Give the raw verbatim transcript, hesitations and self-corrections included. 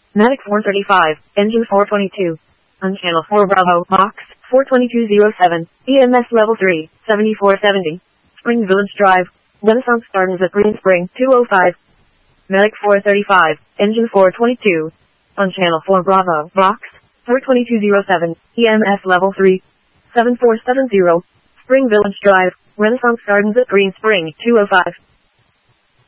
Matic four thirty-five, engine four twenty-two. On channel four Bravo, box, four twenty-two oh seven, E M S level three, seventy-four seventy. Spring Village Drive, Renaissance Gardens at Green Spring, two oh five. Matic four thirty-five, engine four twenty-two. On channel four Bravo, box, four twenty-two oh seven, E M S level three, seven four seven zero. Spring Village Drive, Renaissance Gardens at Green Spring, two oh five.